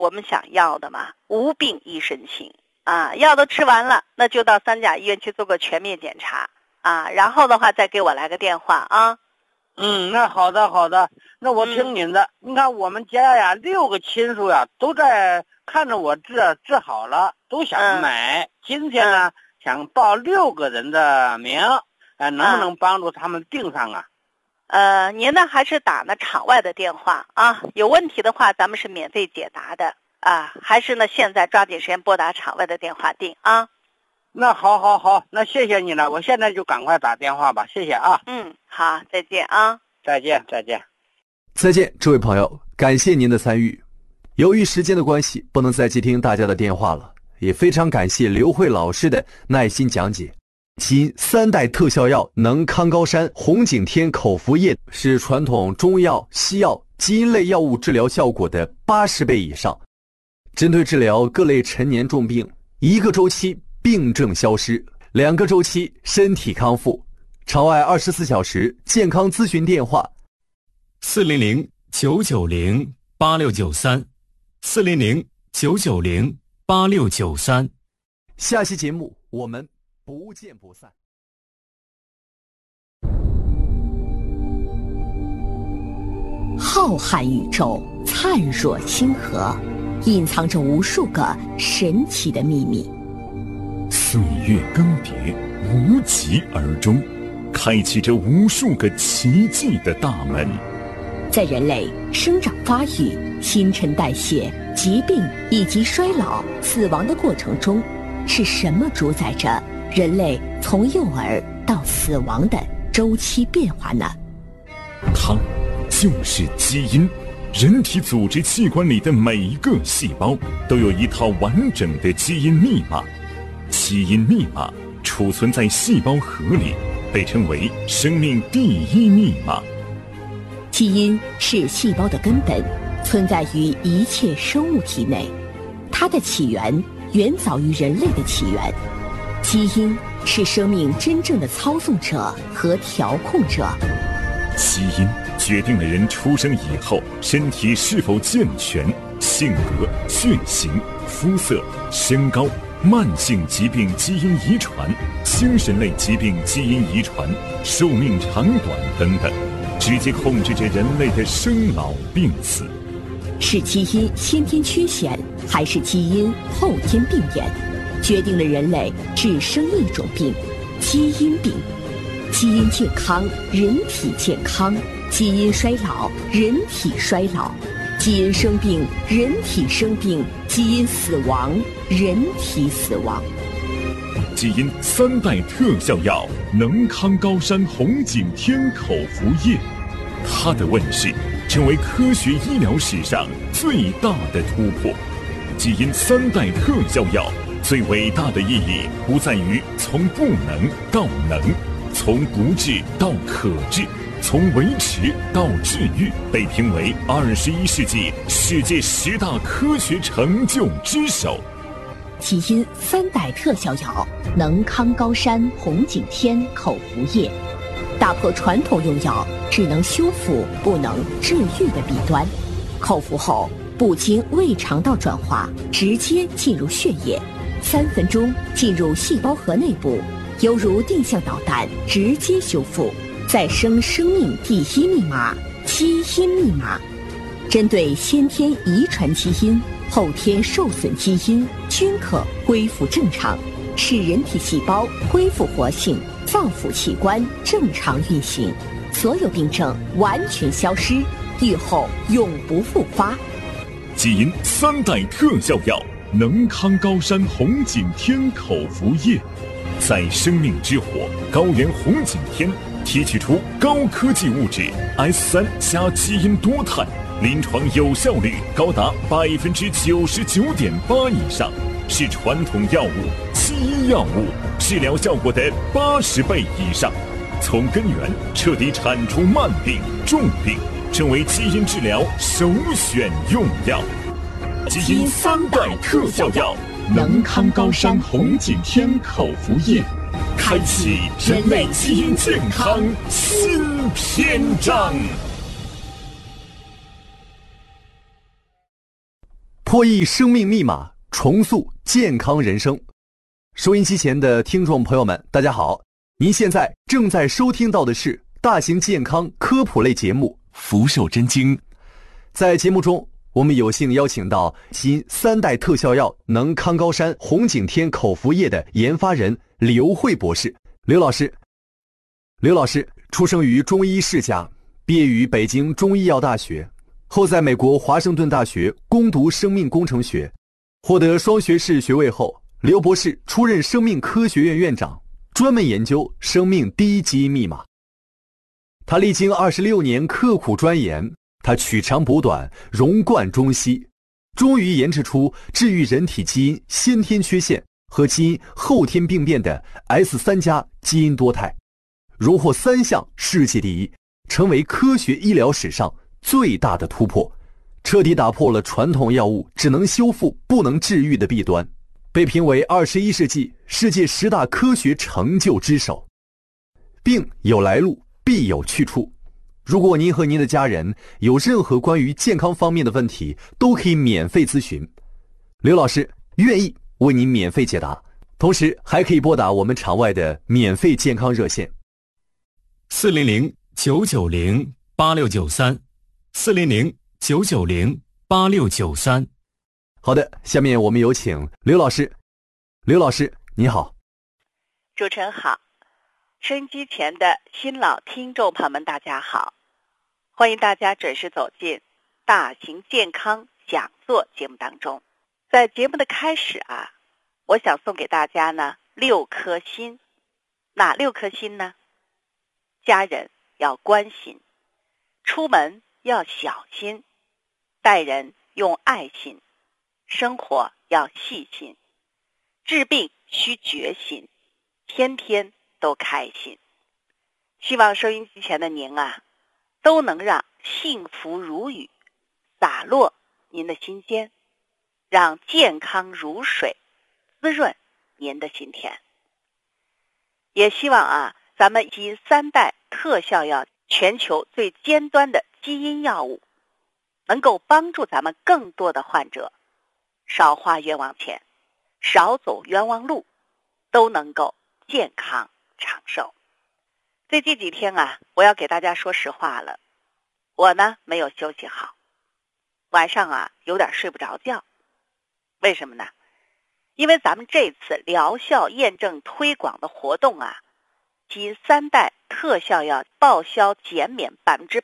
我们想要的嘛，无病一身轻啊，药都吃完了，那就到三甲医院去做个全面检查啊，然后的话再给我来个电话啊。 那好的，那我听您的。你看我们家呀，6个亲属呀都在看着我治好了，都想买。今天呢，想报6个人的名，能不能帮助他们订上啊？ 您呢还是打呢场外的电话啊，有问题的话咱们是免费解答的啊，还是呢现在抓紧时间拨打场外的电话订啊。 那好，那谢谢你了，我现在就赶快打电话吧，谢谢啊。 好，再见啊。 再见。 这位朋友，感谢您的参与。由于时间的关系，不能再接听大家的电话了，也非常感谢刘慧老师的耐心讲解。基因3代特效药能康高山红景天口服液是传统中药、西药、基因类药物治疗效果的80倍以上，针对治疗各类陈年重病，1个周期病症消失，2个周期身体康复。场外24小时健康咨询电话 400-990-8693，400-990-8693。 下期节目我们不见不散。 浩瀚宇宙，灿若星河，隐藏着无数个神奇的秘密。 岁月更迭，无疾而终，开启着无数个奇迹的大门。 在人类生长发育、新陈代谢、疾病以及衰老、死亡的过程中，是什么主宰着人类从幼儿到死亡的周期变化呢？ 它就是基因。人体组织器官里的每一个细胞都有一套完整的基因密码，基因密码储存在细胞核里，被称为生命第一密码。 基因是细胞的根本，存在于一切生物体内。它的起源远早于人类的起源。基因是生命真正的操纵者和调控者。 基因决定了人出生以后身体是否健全，性格、血型、肤色、身高、慢性疾病基因遗传、精神类疾病基因遗传、寿命长短等等，直接控制着人类的生老病死。 是基因先天缺陷，还是基因后天病变，决定了人类只生一种病——基因病。基因健康，人体健康；基因衰老，人体衰老；基因生病，人体生病；基因死亡，人体死亡。 基因3代特效药能康高山红景天口服液，它的问世成为科学医疗史上最大的突破。基因3代特效药最伟大的意义不在于从不能到能，从不治到可治，从维持到治愈，被评为21世纪世界10大科学成就之首。 基因3代特效药能康高山红景天口服液，打破传统用药只能修复不能治愈的弊端。口服后不经胃肠道转化，直接进入血液，3分钟进入细胞核内部，犹如定向导弹直接修复，再生生命第一密码——基因密码。针对先天遗传基因、后天受损基因均可恢复正常，使人体细胞恢复活性，脏腑器官正常运行，所有病症完全消失，愈后永不复发。 基因3代特效药能康高山红景天口服液，在生命之火高原红景天提取出高科技物质 S3 加基因多肽，临床有效率高达99.8%以上，是传统药物、西医药物治疗效果的80倍以上，从根源彻底铲除慢病、重病，成为基因治疗首选用药。基因3代特效药能康高山红景天口服液，开启人类基因健康新篇章。 破译生命密码，重塑健康人生。收音机前的听众朋友们，大家好，您现在正在收听到的是大型健康科普类节目《福寿真经》。在节目中，我们有幸邀请到基因3代特效药能康高山红景天口服液的研发人刘慧博士。刘老师出生于中医世家，毕业于北京中医药大学，后在美国华盛顿大学攻读生命工程学，获得双学士学位后，刘博士出任生命科学院院长，专门研究生命第一基因密码。他历经26年刻苦钻研，他取长补短，融贯中西，终于研制出治愈人体基因先天缺陷和基因后天病变的 S3+ 基因多肽，荣获3项世界第一，成为科学医疗史上最大的突破，彻底打破了传统药物只能修复不能治愈的弊端，被评为21世纪世界10大科学成就之首。病有来路，必有去处。如果您和您的家人有任何关于健康方面的问题，都可以免费咨询，刘老师愿意为您免费解答，同时还可以拨打我们场外的免费健康热线 400-990-8693，400-990-8693。 好的，下面我们有请刘老师。刘老师你好。 主持人好，收音机前的新老听众朋友们大家好，欢迎大家准时走进大型健康讲座节目当中。在节目的开始我想送给大家呢6颗心。哪6颗心呢？家人要关心，出门要小心，待人用爱心，生活要细心，治病需决心，天天都开心。希望收音机前的您都能让幸福如雨洒落您的心间，让健康如水滋润您的心田。也希望咱们基因3代特效药全球最尖端的基因药物，能够帮助咱们更多的患者少花冤枉钱，少走冤枉路，都能够健康长寿。最近几天我要给大家说实话了，我呢没有休息好，晚上有点睡不着觉。为什么呢？因为咱们这次疗效验证推广的活动基因3代特效药报销减免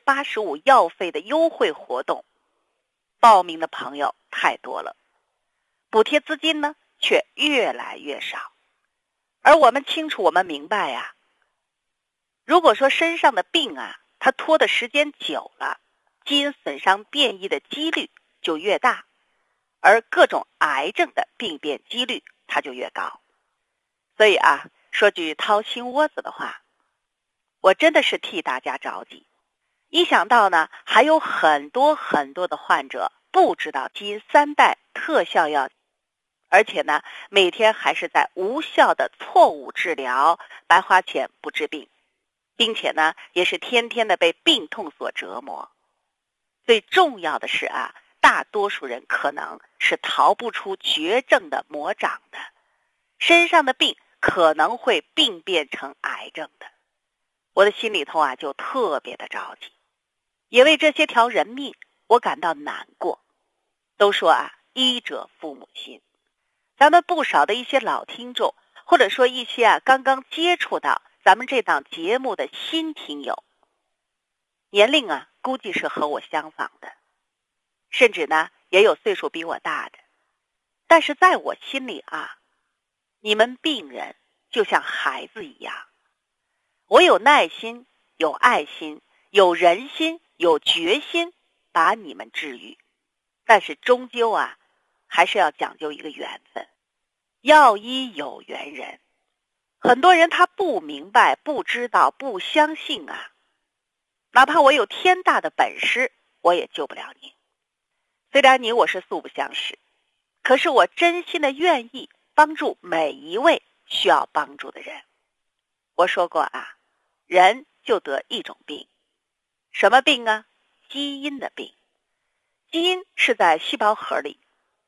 85% 药费的优惠活动，报名的朋友太多了，补贴资金呢却越来越少。而我们清楚，我们明白如果说身上的病它拖的时间久了，基因损伤变异的几率就越大，而各种癌症的病变几率它就越高。所以说句掏心窝子的话，我真的是替大家着急。一想到呢还有很多的患者不知道基因3代特效药，而且呢每天还是在无效的错误治疗，白花钱不治病，并且呢也是天天的被病痛所折磨。最重要的是大多数人可能是逃不出绝症的魔掌的，身上的病可能会病变成癌症的。我的心里头就特别的着急，也为这些条人命我感到难过。都说医者父母心，咱们不少的一些老听众，或者说一些刚刚接触到咱们这档节目的新听友，年龄估计是和我相仿的，甚至呢也有岁数比我大的。但是在我心里你们病人就像孩子一样，我有耐心，有爱心，有人心，有决心把你们治愈。但是终究还是要讲究一个缘分，药医有缘人。很多人他不明白，不知道，不相信哪怕我有天大的本事，我也救不了你。虽然你我是素不相识，可是我真心的愿意帮助每一位需要帮助的人。我说过人就得一种病。什么病基因的病。基因是在细胞核里，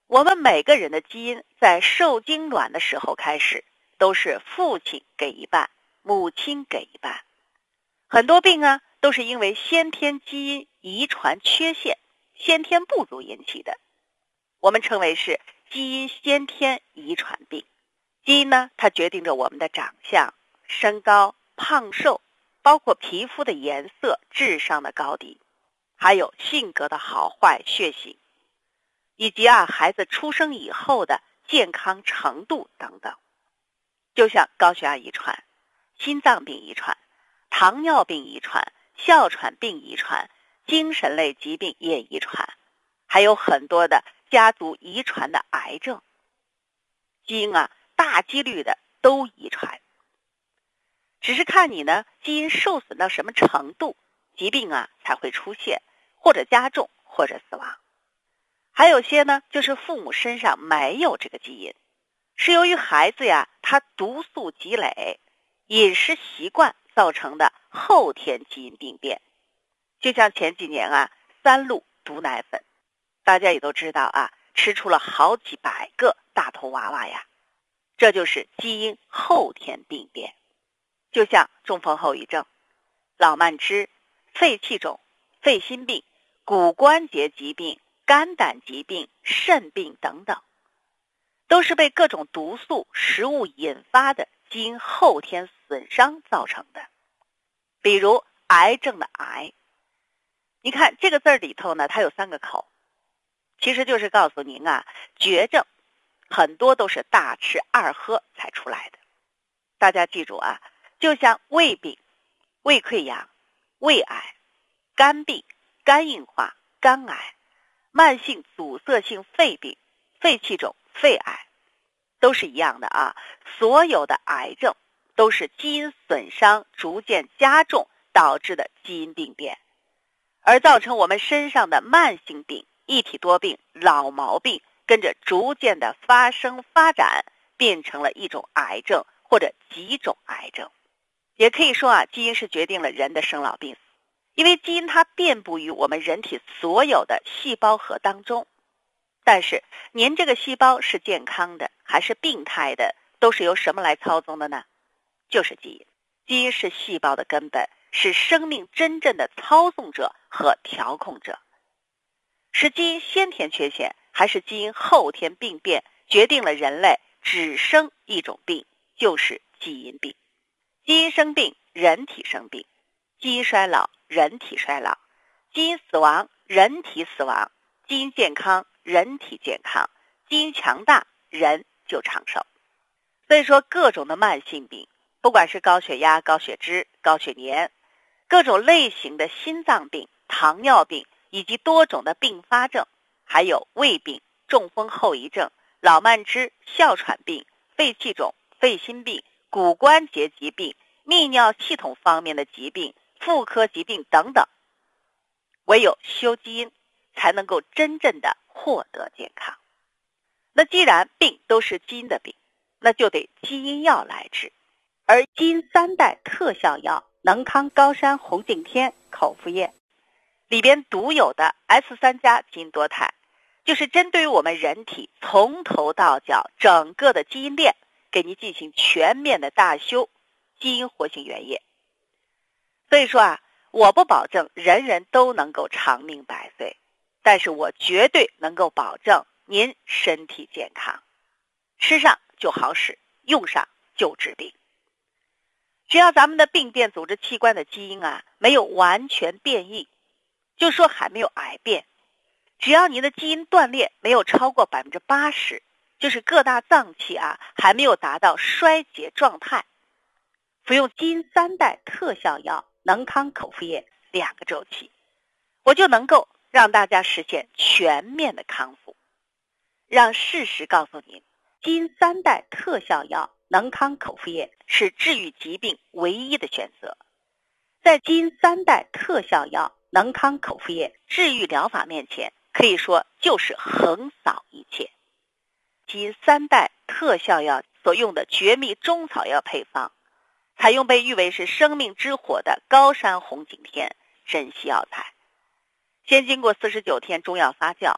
我们每个人的基因在受精卵的时候开始都是父亲给一半，母亲给一半。很多病啊都是因为先天基因遗传缺陷、先天不足引起的，我们称为是基因先天遗传病。基因呢，它决定着我们的长相、身高、胖瘦，包括皮肤的颜色、智商的高低，还有性格的好坏、血型，以及孩子出生以后的健康程度等等。就像高血压遗传、心脏病遗传、糖尿病遗传、哮喘病遗传、精神类疾病也遗传，还有很多的家族遗传的癌症，基因啊大几率的都遗传。只是看你呢基因受损到什么程度，疾病啊才会出现，或者加重，或者死亡。还有些呢就是父母身上没有这个基因，是由于孩子呀他毒素积累、饮食习惯造成的后天基因病变。就像前几年啊3鹿毒奶粉，大家也都知道啊，吃出了好几百个大头娃娃呀，这就是基因后天病变。就像中风后遗症、老慢支、肺气肿、肺心病、骨关节疾病、肝胆疾病、肾病等等，都是被各种毒素、食物引发的基因后天损伤造成的。比如癌症的癌，你看这个字里头呢，它有3个口，其实就是告诉您啊，绝症很多都是大吃二喝才出来的。大家记住啊，就像胃病、胃溃疡、胃癌、肝病、肝硬化、肝癌、慢性阻塞性肺病、肺气肿、肺癌，都是一样的啊。所有的癌症都是基因损伤逐渐加重导致的基因病变，而造成我们身上的慢性病、一体多病、老毛病跟着逐渐的发生发展，变成了一种癌症或者几种癌症。也可以说啊，基因是决定了人的生老病死，因为基因它遍布于我们人体所有的细胞核当中。但是您这个细胞是健康的还是病态的，都是由什么来操纵的呢？就是基因。基因是细胞的根本，是生命真正的操纵者和调控者。是基因先天缺陷还是基因后天病变，决定了人类只生一种病，就是基因病。基因生病，人体生病；基因衰老，人体衰老；基因死亡，人体死亡；基因健康，人体健康；基因强大，人就长寿。所以说各种的慢性病，不管是高血压、高血脂、高血粘，各种类型的心脏病、糖尿病，以及多种的并发症，还有胃病、中风后遗症、老慢支、哮喘病、肺气肿、肺心病、骨关节疾病、泌尿系统方面的疾病、妇科疾病等等，唯有修基因才能够真正的获得健康。那既然病都是基因的病，那就得基因药来治。而基因3代特效药能康高山红景天口服液里边独有的 S3 加基因多肽，就是针对于我们人体从头到脚整个的基因链，给您进行全面的大修基因活性原液。所以说啊，我不保证人人都能够长命百岁，但是我绝对能够保证您身体健康，吃上就好使，用上就治病。只要咱们的病变组织器官的基因啊没有完全变异，就说还没有癌变，只要您的基因断裂没有超过 80%， 就是各大脏器啊还没有达到衰竭状态，服用基因3代特效药能康口服液2个周期，我就能够让大家实现全面的康复。让事实告诉您，基因3代特效药能康口服液是治愈疾病唯一的选择。在基因3代特效药能康口服液治愈疗法面前，可以说就是横扫一切。基因3代特效药所用的绝密中草药配方，采用被誉为是生命之火的高山红景天珍稀药材，先经过49天中药发酵，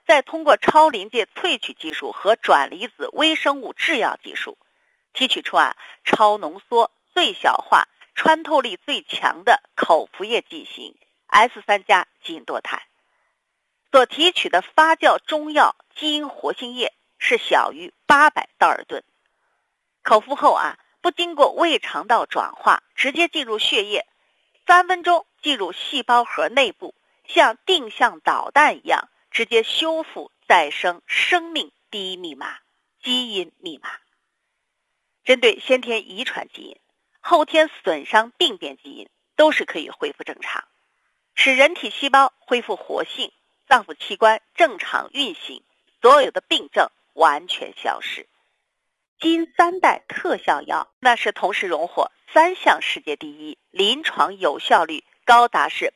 再通过超临界萃取技术和转离子微生物制药技术，提取出超浓缩、最小化、穿透力最强的口服液剂型 S3+ 基因多肽。所提取的发酵中药基因活性液是小于800道尔顿。口服后不经过胃肠道转化，直接进入血液，3分钟进入细胞核内部，像定向导弹一样直接修复再生生命第一密码基因密码。针对先天遗传基因、后天损伤病变基因都是可以恢复正常，使人体细胞恢复活性，脏腑器官正常运行，所有的病症完全消失。基因3代特效药那是同时荣获3项世界第一，临床有效率高达是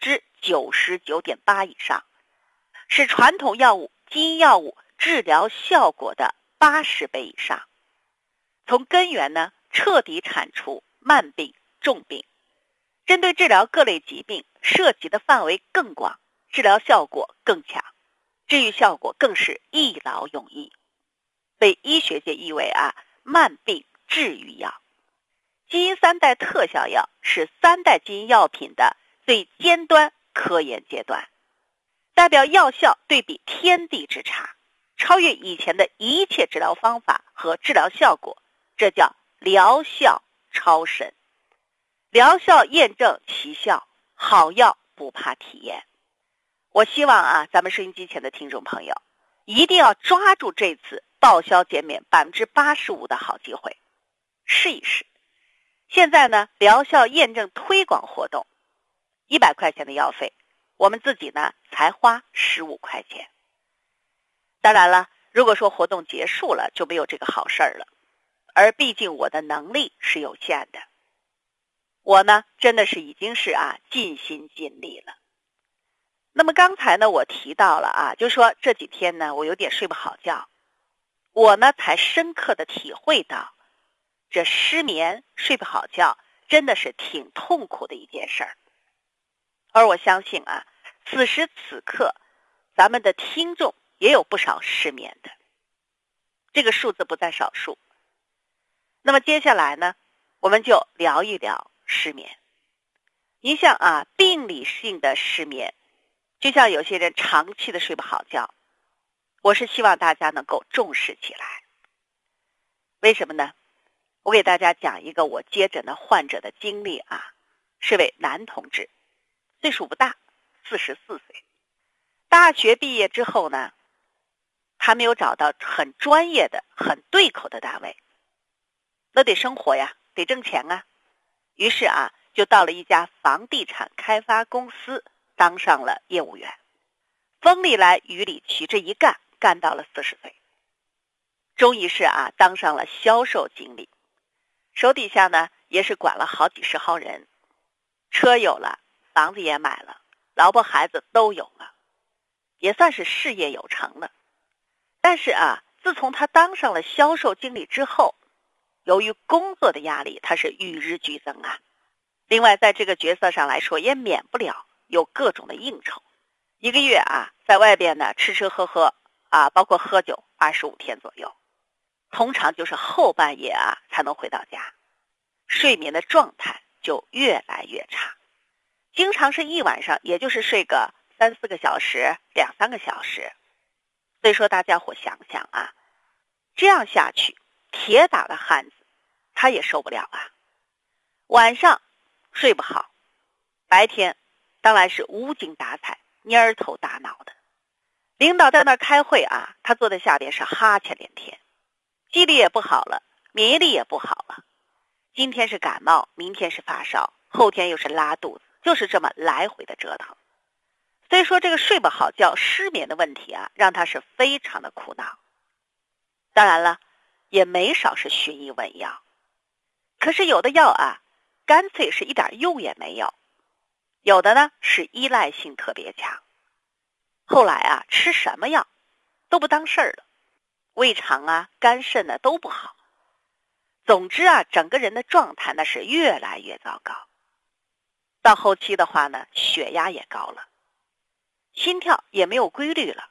99.8% 以上，是传统药物、基因药物治疗效果的80倍以上。从根源呢，彻底铲除慢病、重病，针对治疗各类疾病，涉及的范围更广，治疗效果更强，治愈效果更是一劳永逸，被医学界誉为慢病治愈药。基因3代特效药是3代基因药品的最尖端科研阶段，代表药效对比天地之差，超越以前的一切治疗方法和治疗效果，这叫疗效超神。疗效验证奇效，好药不怕体验。我希望咱们收音机前的听众朋友一定要抓住这次报销减免 85% 的好机会，试一试。现在呢，疗效验证推广活动，100块钱的药费，我们自己呢才花15块钱。当然了，如果说活动结束了，就没有这个好事儿了。而毕竟我的能力是有限的，我呢真的是已经是尽心尽力了。那么刚才呢我提到了就说这几天呢我有点睡不好觉，我呢才深刻的体会到这失眠睡不好觉真的是挺痛苦的一件事儿。而我相信此时此刻咱们的听众也有不少失眠的，这个数字不在少数。那么接下来呢，我们就聊一聊失眠。您像病理性的失眠，就像有些人长期的睡不好觉，我是希望大家能够重视起来。为什么呢？我给大家讲一个我接诊的患者的经历是位男同志，岁数不大，44岁。大学毕业之后呢，还没有找到很专业的、很对口的单位，那得生活呀，得挣钱于是就到了一家房地产开发公司当上了业务员，风里来雨里去，这一干到了40岁，终于是当上了销售经理，手底下呢也是管了好几十号人，车有了，房子也买了，老婆孩子都有了，也算是事业有成了。但是自从他当上了销售经理之后，由于工作的压力，他是与日俱增另外在这个角色上来说，也免不了有各种的应酬，一个月在外边呢吃吃喝喝包括喝酒25天左右，通常就是后半夜才能回到家，睡眠的状态就越来越差，经常是一晚上也就是睡个3-4个小时2-3个小时。所以说大家伙想想这样下去铁打的汉子他也受不了晚上睡不好，白天当然是无精打采、蔫头大脑的。领导在那儿开会他坐在下边是哈欠连天，记忆力也不好了，免疫力也不好了。今天是感冒，明天是发烧，后天又是拉肚子，就是这么来回的折腾。所以说这个睡不好觉、失眠的问题让他是非常的苦恼。当然了，也没少是寻医问药，可是有的药干脆是一点用也没有，有的呢是依赖性特别强。后来吃什么药都不当事儿了，胃肠肝肾都不好。总之整个人的状态那是越来越糟糕。到后期的话呢，血压也高了，心跳也没有规律了，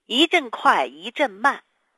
一阵快一阵慢，